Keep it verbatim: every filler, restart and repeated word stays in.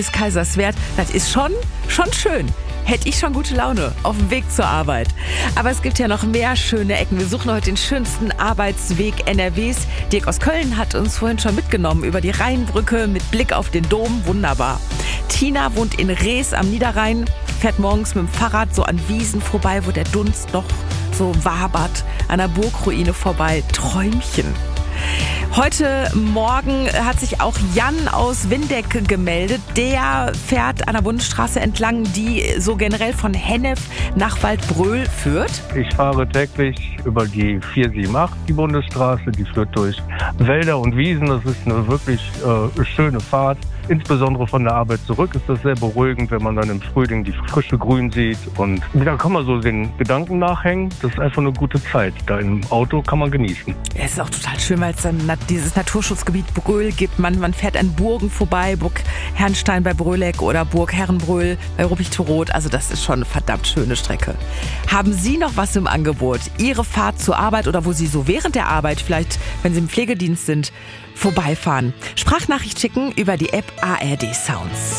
Bis Kaiserswerth, das ist schon, schon schön. Hätte ich schon gute Laune auf dem Weg zur Arbeit. Aber es gibt ja noch mehr schöne Ecken. Wir suchen heute den schönsten Arbeitsweg N R Ws. Dirk aus Köln hat uns vorhin schon mitgenommen über die Rheinbrücke mit Blick auf den Dom. Wunderbar. Tina wohnt in Rees am Niederrhein, fährt morgens mit dem Fahrrad so an Wiesen vorbei, wo der Dunst noch so wabert, an der Burgruine vorbei. Träumchen. Heute Morgen hat sich auch Jan aus Windeck gemeldet. Der fährt an der Bundesstraße entlang, die so generell von Hennef nach Waldbröl führt. Ich fahre täglich über die vier sieben acht, die Bundesstraße. Die führt durch Wälder und Wiesen. Das ist eine wirklich äh, schöne Fahrt. Insbesondere von der Arbeit zurück ist das sehr beruhigend, wenn man dann im Frühling die frische Grün sieht. Und da kann man so den Gedanken nachhängen. Das ist einfach eine gute Zeit. Da im Auto kann man genießen. Es ist auch total schön, weil es dann dieses Naturschutzgebiet Bröl gibt. Man, man fährt an Burgen vorbei, Burg Herrnstein bei Bröleck oder Burg Herrenbröl bei Ruppichteroth. Also das ist schon eine verdammt schöne Strecke. Haben Sie noch was im Angebot? Ihre Fahrt zur Arbeit oder wo Sie so während der Arbeit, vielleicht wenn Sie im Pflegedienst sind, vorbeifahren? Sprachnachricht schicken über die App A R D Sounds.